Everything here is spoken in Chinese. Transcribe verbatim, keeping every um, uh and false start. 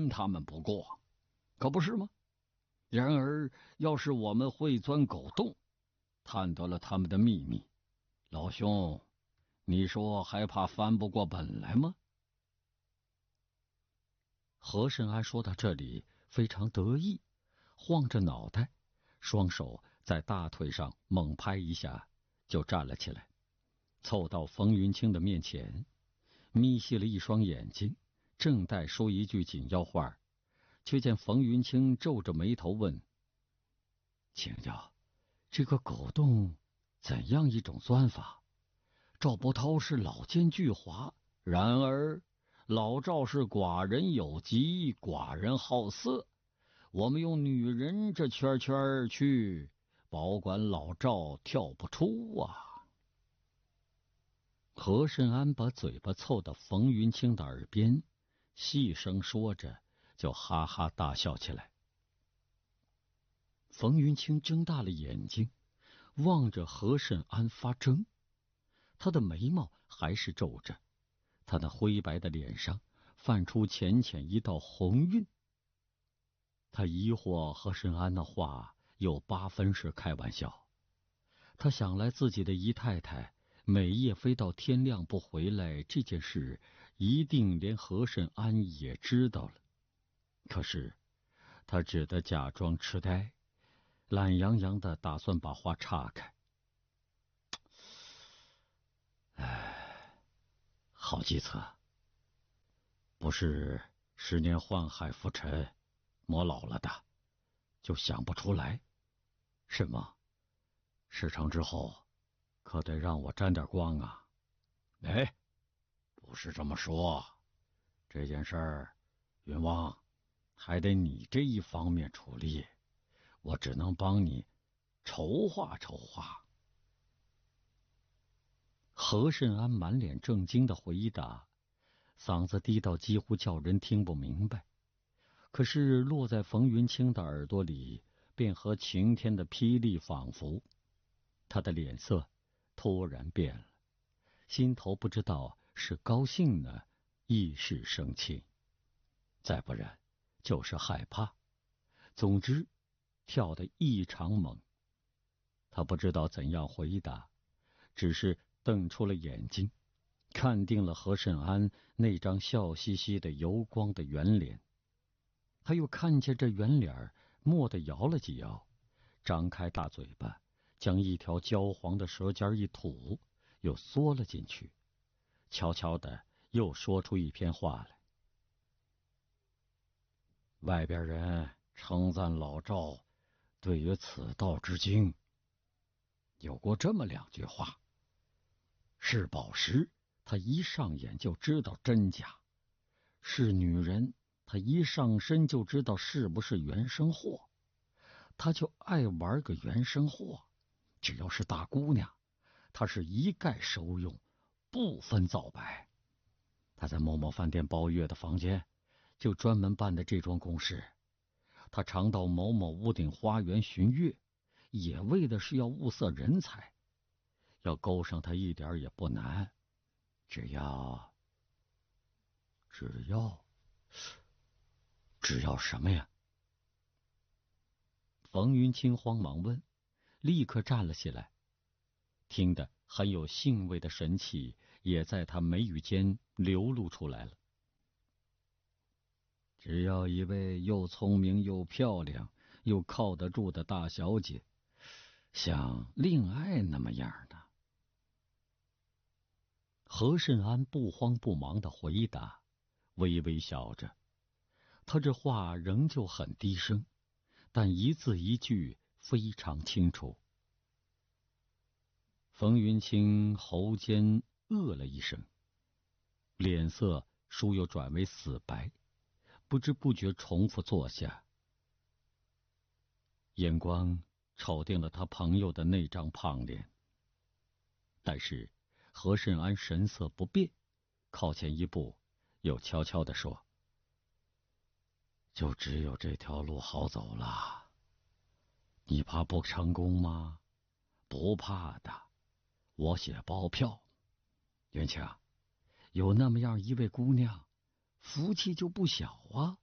他们不过，可不是吗？然而，要是我们会钻狗洞，探得了他们的秘密，老兄，你说还怕翻不过本来吗？ 何慎安说到这里非常得意，晃着脑袋，双手在大腿上猛拍一下，就站了起来，凑到冯云清的面前，眯细了一双眼睛，正待说一句紧要话，却见冯云清皱着眉头问：请教，这个狗洞怎样一种钻法？赵伯涛是老奸巨猾，然而老赵是寡人有疾，寡人好色，我们用女人这圈圈去，保管老赵跳不出啊。何慎安把嘴巴凑到冯云清的耳边，细声说着，就哈哈大笑起来。冯云清睁大了眼睛，望着何慎安发怔，他的眉毛还是皱着，他那灰白的脸上泛出浅浅一道红晕。他疑惑何慎安的话有八分是开玩笑，他想来自己的姨太太每夜飞到天亮不回来，这件事一定连何慎安也知道了。可是他只得假装痴呆，懒洋洋的打算把话岔开。唉，好计策，不是十年宦海浮沉磨老了的，就想不出来。什么？事成之后可得让我沾点光啊。 哎，不是这么说，这件事儿云王还得你这一方面处理，我只能帮你筹划筹划。 何慎安满脸正经的回答，嗓子低到几乎叫人听不明白，可是落在冯云清的耳朵里便和晴天的霹雳仿佛。他的脸色突然变了，心头不知道是高兴呢，亦是生气，再不然就是害怕，总之跳得异常猛。他不知道怎样回答，只是瞪出了眼睛，看定了何慎安那张笑嘻嘻的油光的圆脸。他又看见这圆脸蓦地摇了几摇，张开大嘴巴，将一条焦黄的舌尖一吐，又缩了进去，悄悄的又说出一篇话来。 外边人称赞老赵对于此道之经有过这么两句话：是宝石，他一上眼就知道真假；是女人，他一上身就知道是不是原生货。他就爱玩个原生货，只要是大姑娘，他是一概收用，不分皂白。他在某某饭店包月的房间，就专门办的这桩公事。他常到某某屋顶花园寻月，也为的是要物色人才。要勾上他一点也不难，只要只要只要什么呀？ 冯云清慌忙问，立刻站了起来，听得很有兴味的神气也在他眉宇间流露出来了。 只要一位又聪明又漂亮又靠得住的大小姐，像令爱那么样的。 何慎安不慌不忙的回答，微微笑着。他这话仍旧很低声，但一字一句非常清楚。冯云清喉间呃了一声，脸色倏又转为死白，不知不觉重复坐下，眼光瞅定了他朋友的那张胖脸。但是何慎安神色不变，靠前一步，又悄悄地说： 就只有这条路好走了，你怕不成功吗？不怕的，我写包票。云清，有那么样一位姑娘，福气就不小啊。